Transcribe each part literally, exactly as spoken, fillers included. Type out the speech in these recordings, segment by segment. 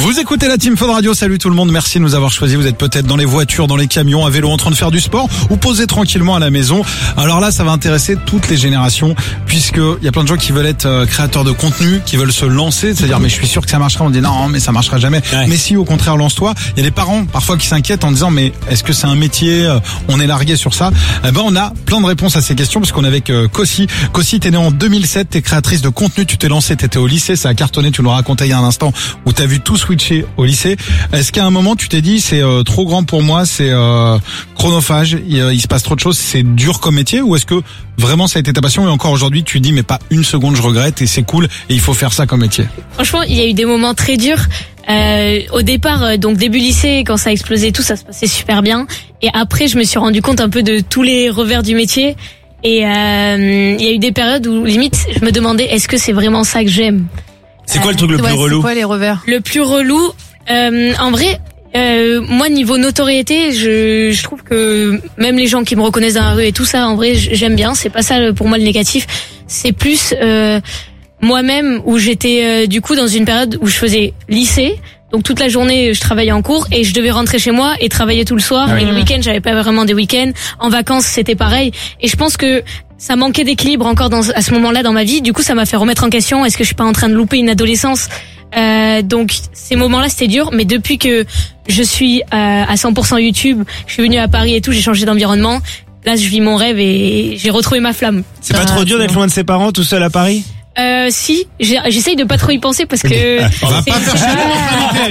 Vous écoutez la Team Fun Radio, salut tout le monde, merci de nous avoir choisis. Vous êtes peut-être dans les voitures, dans les camions, à vélo, en train de faire du sport ou posé tranquillement à la maison. Alors là, ça va intéresser toutes les générations, puisque il y a plein de gens qui veulent être créateurs de contenu, qui veulent se lancer, c'est-à-dire mais je suis sûr que ça marchera. On dit non, mais ça marchera jamais. Ouais. Mais si, au contraire, lance-toi. Il y a des parents parfois qui s'inquiètent en disant mais est-ce que c'est un métier? On est largué sur ça. Eh ben on a plein de réponses à ces questions parce qu'on est avec euh, Kossi. Kossi, t'es née en deux mille sept, t'es créatrice de contenu, tu t'es lancée, t'étais au lycée, ça a cartonné, tu nous racontais il y a un instant où t'as vu tout switcher au lycée. Est-ce qu'à un moment tu t'es dit c'est euh, trop grand pour moi, c'est euh, chronophage, il, il se passe trop de choses, c'est dur comme métier, ou est-ce que vraiment ça a été ta passion et encore aujourd'hui tu dis mais pas une seconde je regrette et c'est cool et il faut faire ça comme métier? Franchement, il y a eu des moments très durs. Euh, au départ, euh, donc début lycée, quand ça a explosé tout, ça se passait super bien. Et après, je me suis rendu compte un peu de tous les revers du métier. Et euh, il y a eu des périodes où limite, je me demandais est-ce que c'est vraiment ça que j'aime. C'est quoi le truc le ouais, plus relou? C'est quoi les revers? Le plus relou, euh, en vrai, euh, moi niveau notoriété, je, je trouve que même les gens qui me reconnaissent dans la rue et tout ça, en vrai, j'aime bien. C'est pas ça pour moi le négatif. C'est plus euh, moi-même où j'étais euh, du coup dans une période où je faisais lycée. Donc toute la journée, je travaillais en cours et je devais rentrer chez moi et travailler tout le soir. Ah oui. Et le week-end, j'avais pas vraiment des week-ends. En vacances, c'était pareil. Et je pense que ça manquait d'équilibre encore dans, à ce moment-là dans ma vie. Du coup, ça m'a fait remettre en question. Est-ce que je suis pas en train de louper une adolescence? euh, Donc ces moments-là, c'était dur. Mais depuis que je suis euh, à cent pour cent YouTube, je suis venue à Paris et tout, j'ai changé d'environnement. Là, je vis mon rêve et j'ai retrouvé ma flamme. C'est pas ah, trop dur d'être loin de ses parents, tout seul à Paris? Euh, si, j'essaye de pas trop y penser parce que... On va pas faire chialer.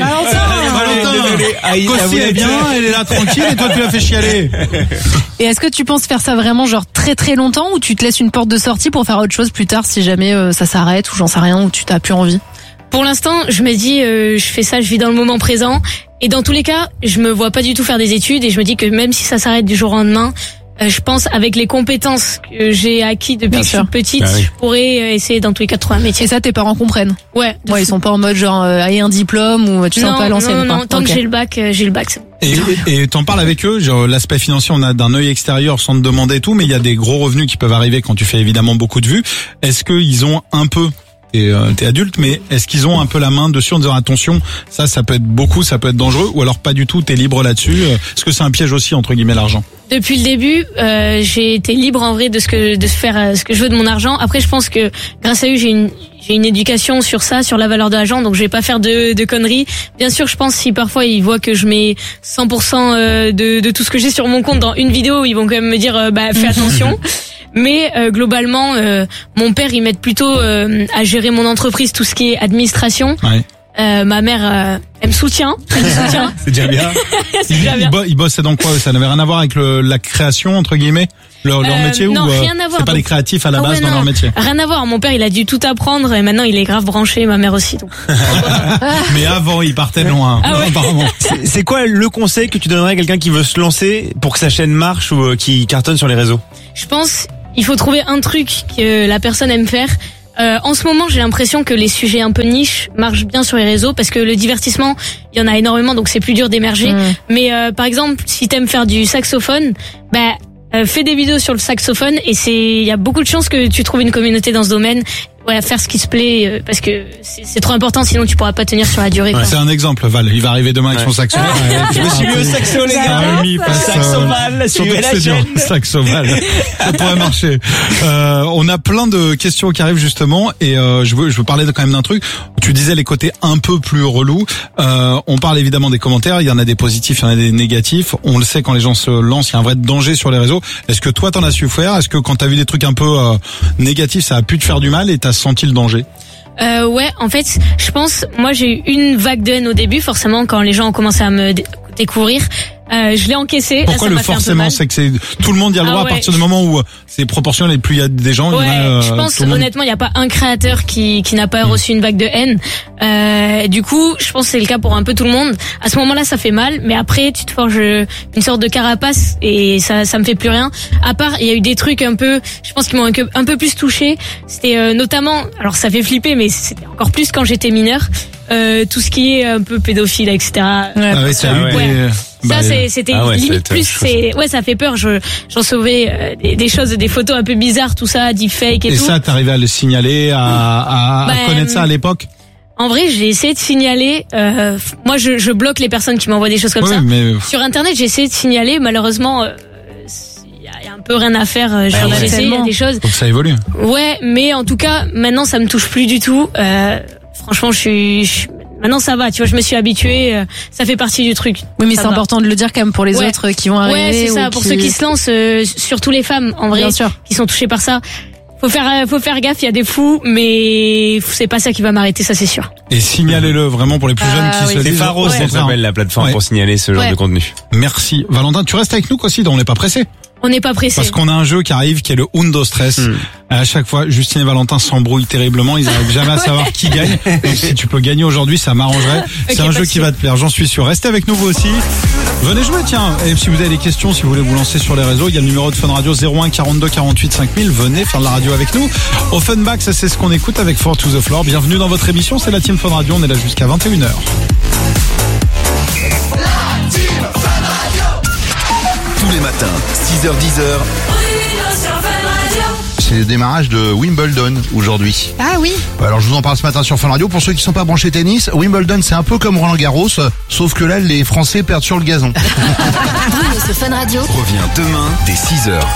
Valentin, Kossi est bien, elle est là tranquille et toi tu la fais chialer. Et est-ce que tu penses faire ça vraiment genre très très longtemps ou tu te laisses une porte de sortie pour faire autre chose plus tard si jamais euh, ça s'arrête ou j'en sais rien ou tu t'as plus envie? Pour l'instant, je me dis, euh, je fais ça, je vis dans le moment présent et dans tous les cas, je me vois pas du tout faire des études et je me dis que même si ça s'arrête du jour au lendemain, Euh, je pense avec les compétences que j'ai acquis depuis Bien que sûr. je suis petite, ah oui. je pourrais euh, essayer dans tous les cas de trouver un métier. Et ça, tes parents comprennent? Ouais. Ouais, ils sont pas en mode genre euh, ayez un diplôme ou tu sens pas l'ancienne. Non, non, non. Tant okay. que j'ai le bac, euh, j'ai le bac. Et, et t'en parles avec eux, genre l'aspect financier, on a d'un œil extérieur sans te demander tout, mais il y a des gros revenus qui peuvent arriver quand tu fais évidemment beaucoup de vues. Est-ce qu'ils ont un peu T'es, euh, t'es adulte, mais est-ce qu'ils ont un peu la main dessus en disant attention, ça, ça peut être beaucoup, ça peut être dangereux, ou alors pas du tout, t'es libre là-dessus? Est-ce que c'est un piège aussi, entre guillemets, l'argent? Depuis le début, euh, j'ai été libre en vrai de ce que de faire euh, ce que je veux de mon argent. Après, je pense que grâce à eux, j'ai une j'ai une éducation sur ça, sur la valeur de l'argent, donc je vais pas faire de de conneries. Bien sûr, je pense si parfois ils voient que je mets cent pour cent de de tout ce que j'ai sur mon compte dans une vidéo, ils vont quand même me dire euh, bah fais attention. Mais euh, globalement, euh, mon père il m'aide plutôt euh, à gérer mon entreprise, tout ce qui est administration. Ouais. Euh, ma mère, euh, elle me soutient. Elle me soutient. C'est déjà bien. C'est déjà bien. Ils bossent dans quoi? Ça n'avait rien à voir avec le, la création entre guillemets, leur, leur euh, métier non, ou rien à voir. C'est pas donc... des créatifs à la ah base ouais, dans non, leur métier. Rien à voir. Mon père, il a dû tout apprendre et maintenant il est grave branché. Ma mère aussi. Donc. Mais avant, il partait loin. Ah ouais. Apparemment. C'est, c'est quoi le conseil que tu donnerais à quelqu'un qui veut se lancer pour que sa chaîne marche ou euh, qui cartonne sur les réseaux? Je pense il faut trouver un truc que la personne aime faire. Euh, en ce moment, j'ai l'impression que les sujets un peu niche marchent bien sur les réseaux parce que le divertissement, il y en a énormément, donc c'est plus dur d'émerger. Mmh. Mais euh, par exemple, si t'aimes faire du saxophone, bah euh, fais des vidéos sur le saxophone et c'est, il y a beaucoup de chances que tu trouves une communauté dans ce domaine. Ouais, faire ce qui se plaît euh, parce que c'est, c'est trop important, sinon tu pourras pas tenir sur la durée. Ouais, c'est un exemple, Val. Il va arriver demain avec ouais. son saxo. Ah, je me suis mis au saxo, les gars. Saxoval, suivez la chaîne. Saxoval. Ça pourrait marcher. Euh, on a plein de questions qui arrivent justement et euh, je veux je veux parler de, quand même d'un truc. Tu disais les côtés un peu plus relous. Euh, on parle évidemment des commentaires. Il y en a des positifs, il y en a des négatifs. On le sait quand les gens se lancent, il y a un vrai danger sur les réseaux. Est-ce que toi t'en as su faire? Est-ce que quand t'as vu des trucs un peu euh, négatifs, ça a pu te faire du mal et t'as senti le danger? Euh, ouais, en fait, je pense, moi j'ai eu une vague de haine au début, forcément, quand les gens ont commencé à me dé- découvrir. Euh, je l'ai encaissé. Pourquoi là, ça le forcément? C'est que c'est tout le monde y a le droit ah ouais. à partir du moment où c'est proportionnel et plus il y a des gens. Ouais, il y en a, euh, je pense honnêtement, il n'y a pas un créateur qui qui n'a pas mmh. reçu une vague de haine. Euh, du coup, je pense que c'est le cas pour un peu tout le monde. À ce moment-là, ça fait mal, mais après, tu te forges une sorte de carapace et ça ça me fait plus rien. À part, il y a eu des trucs un peu, je pense qui m'ont un peu, un peu plus touché. C'était euh, notamment, alors ça fait flipper, mais c'était encore plus quand j'étais mineure. Euh, tout ce qui est un peu pédophile, et cetera. Ouais, ah ouais, ça a eu ouais. des... Ça, c'est, c'était ah ouais, limite plus, c'est, ouais, ça fait peur. Je, j'en sauvais euh, des, des choses, des photos un peu bizarres, tout ça, deepfake et, et tout. Et ça, t'arrivais à le signaler, à, à, bah, à connaître ça à l'époque? En vrai, j'ai essayé de signaler. Euh, moi, je, je bloque les personnes qui m'envoient des choses comme Oui, ça. mais Sur Internet, j'ai essayé de signaler. Malheureusement, il euh, y, a, y a un peu rien à faire. Euh, Bah, j'ai essayé, il y a des choses. faut que ça évolue. Ouais, mais en tout cas, maintenant, ça me touche plus du tout. Euh, franchement, je suis, je, maintenant, ça va. Tu vois, je me suis habituée. Euh, ça fait partie du truc. Oui, mais Ça c'est va. important de le dire quand même pour les Ouais. autres qui vont arriver. Ouais, c'est ça. ou Pour qui- ceux qui se lancent, euh, surtout les femmes, en vrai, Bien sûr. qui sont touchées par ça. Faut faire, faut faire gaffe. Il y a des fous, mais c'est pas ça qui va m'arrêter, ça c'est sûr. Et signalez-le vraiment pour les plus Ah, jeunes qui oui. se C'est disent. Pharos, au ça contraire. s'appelle la plateforme Ouais. pour signaler ce genre Ouais. de contenu. Merci. Valentin, tu restes avec nous, quoi, aussi, on n'est pas pressé. On n'est pas pressé. Parce qu'on a un jeu qui arrive qui est le Undo Stress. Hmm. À chaque fois, Justine et Valentin s'embrouillent terriblement. Ils n'arrivent jamais à savoir qui gagne. Donc si tu peux gagner aujourd'hui, ça m'arrangerait. C'est un pas jeu de qui va te plaire, j'en suis sûr. Restez avec nous vous aussi. Venez jouer, tiens. Et si vous avez des questions, si vous voulez vous lancer sur les réseaux, il y a le numéro de Fun Radio zéro un quarante-deux quarante-huit cinq mille. Venez faire de la radio avec nous. Au Funback, ça c'est ce qu'on écoute avec Four to the Floor. Bienvenue dans votre émission, c'est la Team Fun Radio. On est là jusqu'à vingt et une heures. Tous les matins, six heures dix heures. C'est le démarrage de Wimbledon aujourd'hui. Ah oui. Alors je vous en parle ce matin sur Fun Radio. Pour ceux qui sont pas branchés tennis, Wimbledon c'est un peu comme Roland Garros, sauf que là les Français perdent sur le gazon. Bruno sur Fun Radio. Revient demain dès six heures.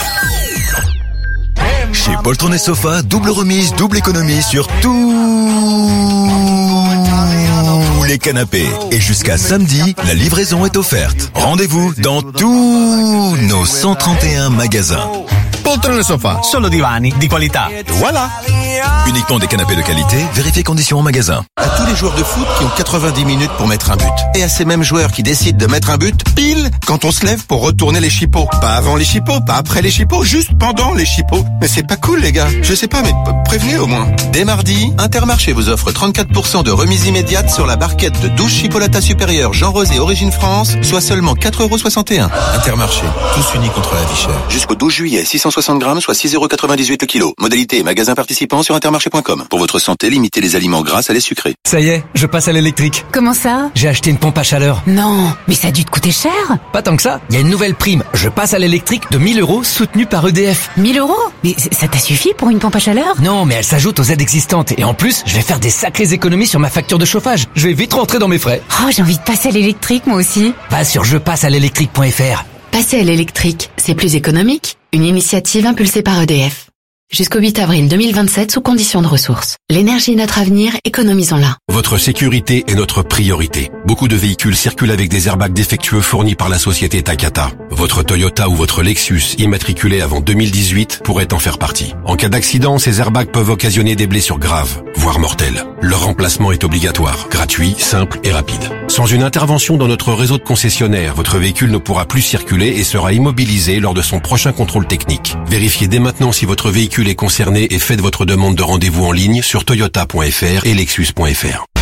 Chez Poltron et Sofa, double remise, double économie sur tous les canapés. Et jusqu'à samedi, la livraison est offerte. Rendez-vous dans tous nos cent trente et un magasins. Poltron et Sofa. Solo divani di qualità. Voilà. Uniquement des canapés de qualité, vérifiez conditions en magasin. À tous les joueurs de foot qui ont quatre-vingt-dix minutes pour mettre un but. Et à ces mêmes joueurs qui décident de mettre un but pile quand on se lève pour retourner les chipots. Pas avant les chipots, pas après les chipots, juste pendant les chipots. Mais c'est pas cool les gars. Je sais pas, mais p- prévenez au moins. Dès mardi, Intermarché vous offre trente-quatre pour cent de remise immédiate sur la barquette de douze chipolata supérieure Jean Rosé Origine France, soit seulement quatre euros soixante et un. Intermarché, tous unis contre la vie chère. Jusqu'au douze juillet, six cent soixante grammes, soit six euros quatre-vingt-dix-huit le kilo. Modalité et magasin participant sur intermarché point com. Pour votre santé, limitez les aliments gras à les sucrés. Ça y est, je passe à l'électrique. Comment ça? J'ai acheté une pompe à chaleur. Non, mais ça a dû te coûter cher. Pas tant que ça, il y a une nouvelle prime. Je passe à l'électrique de mille euros soutenue par E D F. mille euros? Mais c- ça t'a suffi pour une pompe à chaleur? Non, mais elle s'ajoute aux aides existantes. Et en plus, je vais faire des sacrées économies sur ma facture de chauffage. Je vais vite rentrer dans mes frais. Oh, j'ai envie de passer à l'électrique moi aussi. Va sur je passe à l'électrique point F R. Passer à l'électrique, c'est plus économique. Une initiative impulsée par E D F. Jusqu'au huit avril deux mille vingt-sept sous conditions de ressources. L'énergie est notre avenir, économisons-la. Votre sécurité est notre priorité. Beaucoup de véhicules circulent avec des airbags défectueux fournis par la société Takata. Votre Toyota ou votre Lexus immatriculé avant deux mille dix-huit pourrait en faire partie. En cas d'accident, ces airbags peuvent occasionner des blessures graves, voire mortelles. Leur remplacement est obligatoire, gratuit, simple et rapide. Sans une intervention dans notre réseau de concessionnaires, votre véhicule ne pourra plus circuler et sera immobilisé lors de son prochain contrôle technique. Vérifiez dès maintenant si votre véhicule est concerné et faites votre demande de rendez-vous en ligne sur toyota point F R et lexus point F R.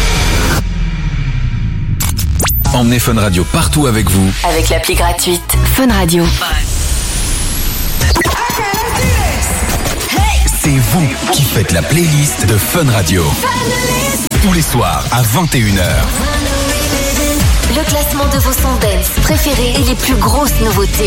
Emmenez Fun Radio partout avec vous. Avec l'appli gratuite Fun Radio. C'est vous qui faites la playlist de Fun Radio. Tous les soirs à vingt et une heures. Le classement de vos sons dance préférés et les plus grosses nouveautés.